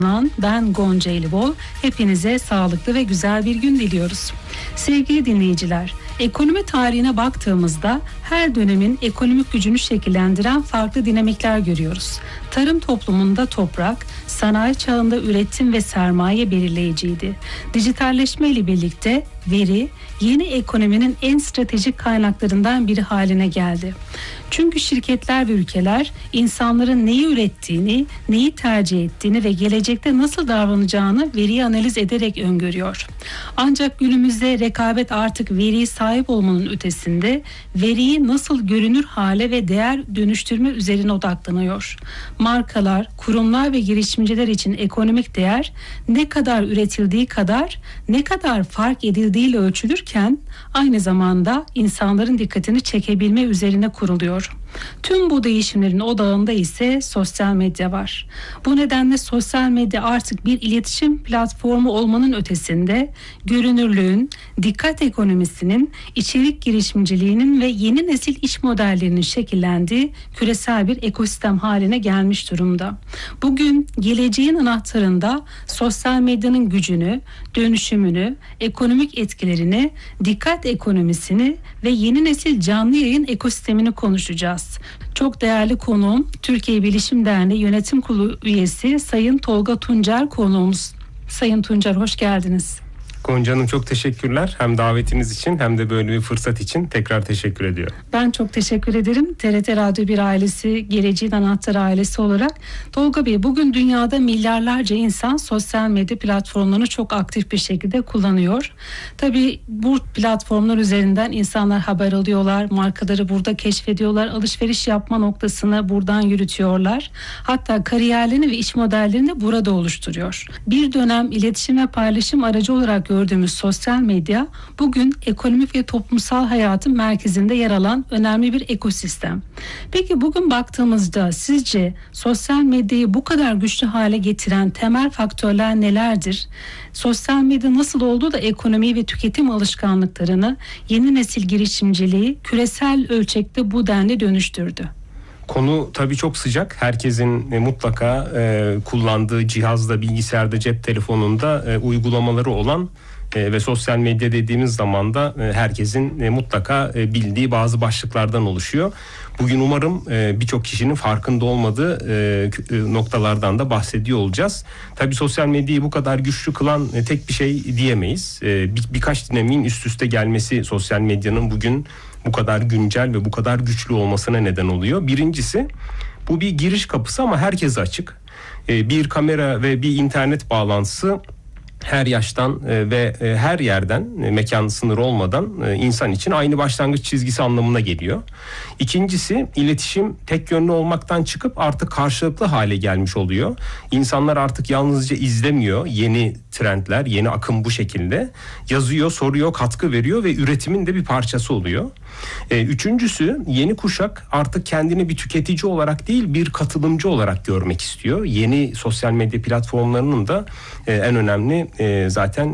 Ben Gonca Elibol. Hepinize sağlıklı ve güzel bir gün diliyoruz. Sevgili dinleyiciler, ekonomi tarihine baktığımızda her dönemin ekonomik gücünü şekillendiren farklı dinamikler görüyoruz. Tarım toplumunda toprak, sanayi çağında üretim ve sermaye belirleyiciydi. Dijitalleşme ile birlikte veri, yeni ekonominin en stratejik kaynaklarından biri haline geldi. Çünkü şirketler ve ülkeler insanların neyi ürettiğini, neyi tercih ettiğini ve gelecekte nasıl davranacağını veriyi analiz ederek öngörüyor. Ancak günümüzde rekabet artık veriye sahip olmanın ötesinde veriyi nasıl görünür hale ve değer dönüştürme üzerine odaklanıyor. Markalar, kurumlar ve girişimciler için ekonomik değer ne kadar üretildiği kadar ne kadar fark edildiğiyle ölçülürken aynı zamanda insanların dikkatini çekebilme üzerine kuruluyor. Tüm bu değişimlerin odağında ise sosyal medya var. Bu nedenle sosyal medya artık bir iletişim platformu olmanın ötesinde görünürlüğün, dikkat ekonomisinin, içerik girişimciliğinin ve yeni nesil iş modellerinin şekillendiği küresel bir ekosistem haline gelmiş durumda. Bugün geleceğin anahtarında sosyal medyanın gücünü, dönüşümünü, ekonomik etkilerini, dikkat ekonomisini ve yeni nesil canlı yayın ekosistemini konuşacağız. Çok değerli konuğum, Türkiye Bilişim Derneği Yönetim Kurulu üyesi Sayın Tolga Tuncer konuğumuz. Sayın Tuncer, hoş geldiniz. Gonca Hanım, çok teşekkürler. Hem davetiniz için hem de böyle bir fırsat için tekrar teşekkür ediyorum. Ben çok teşekkür ederim. TRT Radyo 1 ailesi, geleceğin anahtarı ailesi olarak. Tolga Bey, bugün dünyada milyarlarca insan sosyal medya platformlarını çok aktif bir şekilde kullanıyor. Tabii bu platformlar üzerinden insanlar haber alıyorlar, markaları burada keşfediyorlar, alışveriş yapma noktasını buradan yürütüyorlar. Hatta kariyerlerini ve iş modellerini burada oluşturuyor. Bir dönem iletişim ve paylaşım aracı olarak gördüğümüz sosyal medya bugün ekonomik ve toplumsal hayatın merkezinde yer alan önemli bir ekosistem. Peki bugün baktığımızda sizce sosyal medyayı bu kadar güçlü hale getiren temel faktörler nelerdir? Sosyal medya nasıl oldu da ekonomi ve tüketim alışkanlıklarını, yeni nesil girişimciliği küresel ölçekte bu denli dönüştürdü? Konu tabii çok sıcak. Herkesin mutlaka kullandığı cihazda, bilgisayarda, cep telefonunda uygulamaları olan ve sosyal medya dediğimiz zaman da herkesin mutlaka bildiği bazı başlıklardan oluşuyor. Bugün umarım birçok kişinin farkında olmadığı noktalardan da bahsediyor olacağız. Tabii sosyal medyayı bu kadar güçlü kılan tek bir şey diyemeyiz. Birkaç dinamiğin üst üste gelmesi sosyal medyanın bugün bu kadar güncel ve bu kadar güçlü olmasına neden oluyor. Birincisi, bu bir giriş kapısı ama herkese açık. Bir kamera ve bir internet bağlantısı her yaştan ve her yerden, mekan sınırı olmadan insan için aynı başlangıç çizgisi anlamına geliyor. İkincisi, iletişim tek yönlü olmaktan çıkıp artık karşılıklı hale gelmiş oluyor. İnsanlar artık yalnızca izlemiyor yeni trendler, yeni akım bu şekilde. Yazıyor, soruyor, katkı veriyor ve üretimin de bir parçası oluyor. Üçüncüsü, yeni kuşak artık kendini bir tüketici olarak değil bir katılımcı olarak görmek istiyor. Yeni sosyal medya platformlarının da en önemli zaten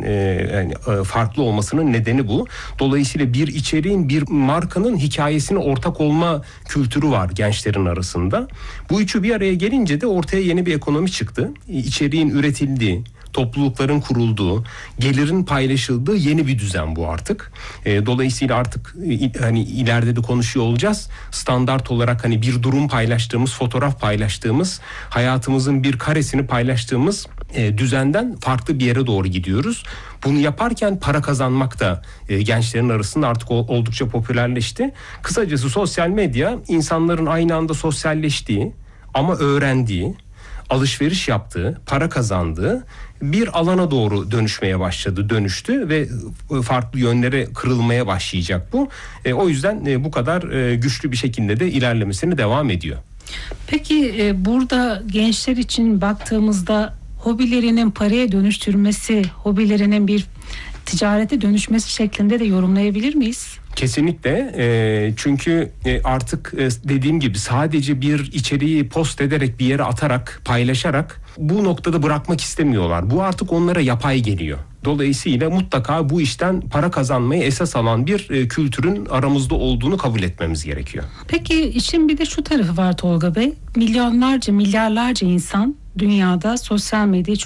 farklı olmasının nedeni bu. Dolayısıyla bir içeriğin, bir markanın hikayesine ortak olma kültürü var gençlerin arasında. Bu üçü bir araya gelince de ortaya yeni bir ekonomi çıktı. İçeriğin üretildiği, toplulukların kurulduğu, gelirin paylaşıldığı yeni bir düzen bu artık. Dolayısıyla artık hani ileride de konuşuyor olacağız. Standart olarak hani bir durum paylaştığımız, fotoğraf paylaştığımız, hayatımızın bir karesini paylaştığımız düzenden farklı bir yere doğru gidiyoruz. Bunu yaparken para kazanmak da gençlerin arasında artık oldukça popülerleşti. Kısacası sosyal medya insanların aynı anda sosyalleştiği ama öğrendiği, alışveriş yaptığı, para kazandığı bir alana doğru dönüştü ve farklı yönlere kırılmaya başlayacak bu. O yüzden bu kadar güçlü bir şekilde de ilerlemesine devam ediyor. Peki burada gençler için baktığımızda hobilerinin paraya dönüştürmesi, hobilerinin bir ticarete dönüşmesi şeklinde de yorumlayabilir miyiz? Kesinlikle, çünkü artık dediğim gibi sadece bir içeriği post ederek bir yere atarak, paylaşarak bu noktada bırakmak istemiyorlar. Bu artık onlara yapay geliyor. Dolayısıyla mutlaka bu işten para kazanmayı esas alan bir kültürün aramızda olduğunu kabul etmemiz gerekiyor. Peki işin bir de şu tarafı var Tolga Bey. Milyarlarca insan dünyada sosyal medyayı